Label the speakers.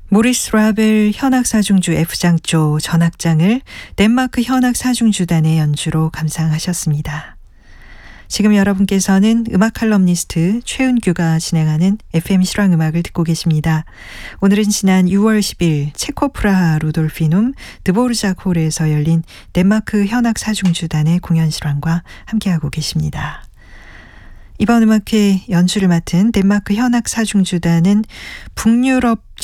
Speaker 1: 모리스 라벨 현악사중주 F장조 전악장을 덴마크 현악사중주단의 연주로 감상하셨습니다. 지금 여러분께서는 음악 칼럼니스트 최은규가 진행하는 FM 실황음악을 듣고 계십니다. 오늘은 지난 6월 10일 체코 프라하 루돌피눔 드보르작 홀에서 열린 덴마크 현악사중주단의 공연 실황과 함께하고 계십니다. 이번 음악회 연주를 맡은 덴마크 현악사중주단은 북유럽